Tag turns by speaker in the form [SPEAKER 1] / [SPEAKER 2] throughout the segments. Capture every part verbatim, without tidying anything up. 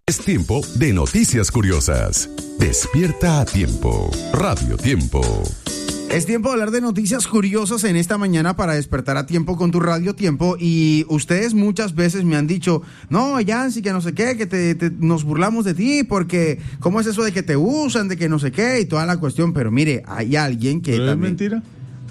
[SPEAKER 1] Es tiempo de noticias curiosas. Despierta a tiempo. Radio Tiempo.
[SPEAKER 2] Es tiempo de hablar de noticias curiosas en esta mañana para despertar a tiempo con tu Radio Tiempo. Y ustedes muchas veces me han dicho, no, Yancy, que no sé qué, que te, te, nos burlamos de ti porque ¿cómo es eso de que te usan, de que no sé qué y toda la cuestión? Pero mire, hay alguien que
[SPEAKER 3] ¿Pero
[SPEAKER 2] también...
[SPEAKER 3] es mentira?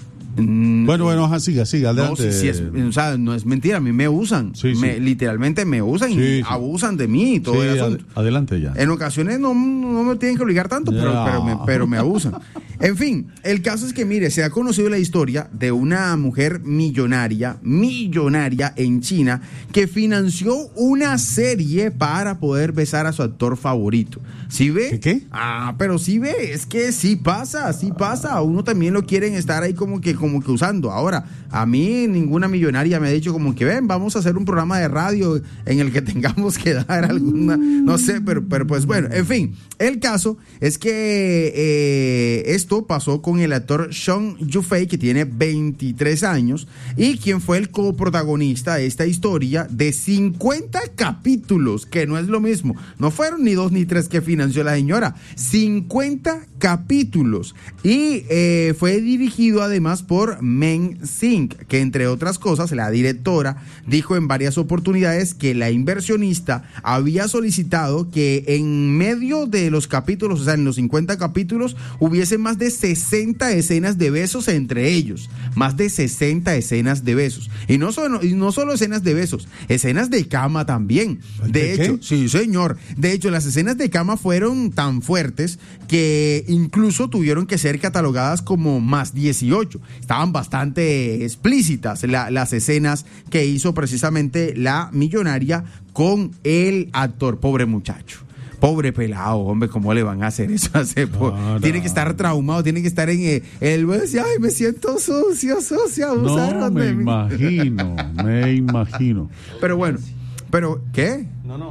[SPEAKER 3] Bueno, bueno, ajá, siga, siga, adelante.
[SPEAKER 2] No, sí, sí es, o sea, no es mentira, a mí me usan,
[SPEAKER 3] Sí, sí.
[SPEAKER 2] me, literalmente me usan
[SPEAKER 3] Sí,
[SPEAKER 2] y
[SPEAKER 3] sí.
[SPEAKER 2] abusan de mí y todo
[SPEAKER 3] Sí,
[SPEAKER 2] el
[SPEAKER 3] ad-
[SPEAKER 2] asunto.
[SPEAKER 3] adelante ya.
[SPEAKER 2] En ocasiones no, no me tienen que obligar tanto, pero,
[SPEAKER 3] Ya.
[SPEAKER 2] pero, me, pero me abusan. En fin, el caso es que, mire, se ha conocido la historia de una mujer millonaria, millonaria en China, que financió una serie para poder besar a su actor favorito. ¿Sí ve?
[SPEAKER 3] ¿Qué, qué?
[SPEAKER 2] Ah, pero sí ve, es que sí pasa, sí pasa. A uno también lo quieren estar ahí como que, como que usando. Ahora, a mí ninguna millonaria me ha dicho como que ven, vamos a hacer un programa de radio en el que tengamos que dar alguna, no sé, pero, pero pues bueno, en fin, el caso es que eh, esto pasó con el actor Sean Yufei, que tiene veintitrés años y quien fue el coprotagonista de esta historia de cincuenta capítulos, que no es lo mismo, no fueron ni dos ni tres que financió la señora, cincuenta capítulos, y eh, fue dirigido además por Meng Sing, que entre otras cosas la directora dijo en varias oportunidades que la inversionista había solicitado que en medio de los capítulos, o sea en los cincuenta capítulos, hubiese más de sesenta escenas de besos entre ellos, más de sesenta escenas de besos, y no solo, y no solo escenas de besos, escenas de cama también. De
[SPEAKER 3] ¿De
[SPEAKER 2] hecho,
[SPEAKER 3] qué?
[SPEAKER 2] sí señor, de hecho las escenas de cama fueron tan fuertes que incluso tuvieron que ser catalogadas como más dieciocho. Estaban bastante explícitas la, las escenas que hizo precisamente la millonaria con el actor. Pobre muchacho. Pobre pelado, hombre, ¿cómo le van a hacer eso?
[SPEAKER 3] Claro.
[SPEAKER 2] Tiene que estar traumado, tiene que estar en el, el ay, me siento sucio, sucio,
[SPEAKER 3] No,
[SPEAKER 2] abusaron
[SPEAKER 3] me
[SPEAKER 2] de mí.
[SPEAKER 3] imagino, me imagino.
[SPEAKER 2] Pero bueno, pero ¿qué?
[SPEAKER 4] No, no,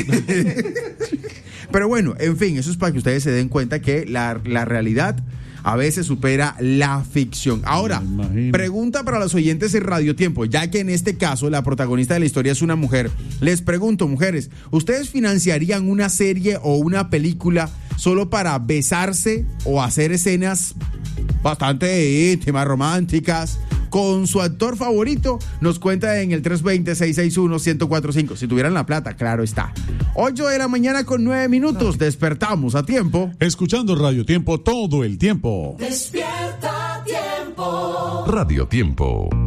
[SPEAKER 2] Pero bueno, en fin, eso es para que ustedes se den cuenta que la, la realidad a veces supera la ficción. Ahora,
[SPEAKER 3] Me imagino.
[SPEAKER 2] pregunta para los oyentes de Radio Tiempo, ya que en este caso la protagonista de la historia es una mujer. Les pregunto, mujeres, ¿ustedes financiarían una serie o una película solo para besarse o hacer escenas bastante íntimas, románticas, con su actor favorito? Nos cuenta en el tres dos cero, seis seis uno, uno cero cuatro cinco. Si tuvieran la plata, claro está. ocho de la mañana con nueve minutos. Despertamos a tiempo.
[SPEAKER 3] Escuchando Radio Tiempo todo el tiempo.
[SPEAKER 5] Despierta a tiempo.
[SPEAKER 1] Radio Tiempo.